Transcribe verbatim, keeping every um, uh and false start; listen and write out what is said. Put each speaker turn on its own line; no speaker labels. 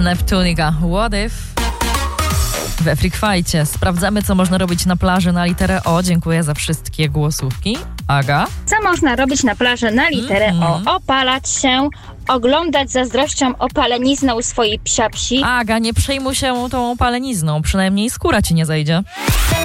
Neptunika, What If? We Freak Fajcie sprawdzamy, co można robić na plaży na literę O. Dziękuję za wszystkie głosówki. Aga?
Co można robić na plaży na literę
Mm-hmm.
O? Opalać się, oglądać zazdrością opalenizną swojej psiapsi.
Aga, nie przejmuj się tą opalenizną, przynajmniej skóra ci nie zejdzie.